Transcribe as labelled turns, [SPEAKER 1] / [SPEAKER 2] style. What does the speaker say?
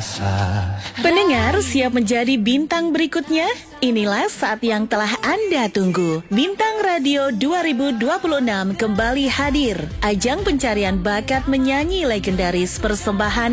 [SPEAKER 1] rasa.
[SPEAKER 2] Pendengar siap menjadi bintang berikutnya? Inilah saat yang telah Anda tunggu. Bintang Radio 2026 kembali hadir. Ajang pencarian bakat menyanyi legendaris persembahan